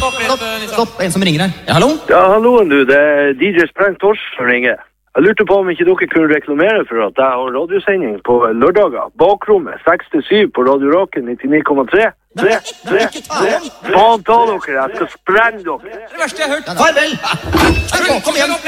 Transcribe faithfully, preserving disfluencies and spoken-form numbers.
stopp litt, Nissa. Stopp, en som ringer her. Ja, hallo? Ja, halloen du, det er D J Spreng Tors som ringer. Jeg lurte på om ikke dere kunne reklamere for at jeg har radiosending på lørdager. Bakrommet, seks til syv på Radio Rocken, nittini komma tre. tre, tre, tre. Faen ta dere, jeg skal sprenge dere. Det verste jeg har hørt. Farvel! Kom igjen.